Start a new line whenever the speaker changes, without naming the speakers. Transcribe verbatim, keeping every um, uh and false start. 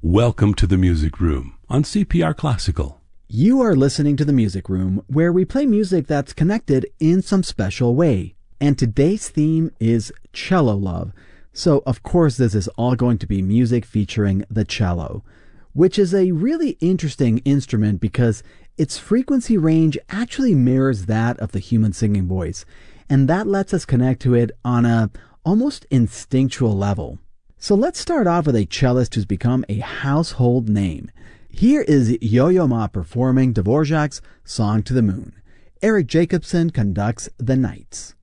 Welcome to the Music Room on C P R Classical.
You are listening to the Music Room, where we play music that's connected in some special way. And today's theme is Cello Love. So, of course, this is all going to be music featuring the cello, which is a really interesting instrument because its frequency range actually mirrors that of the human singing voice, and that lets us connect to it on a almost instinctual level. So let's start off with a cellist who's become a household name. Here is Yo-Yo Ma performing Dvorak's Song to the Moon. Eric Jacobson conducts the Knights.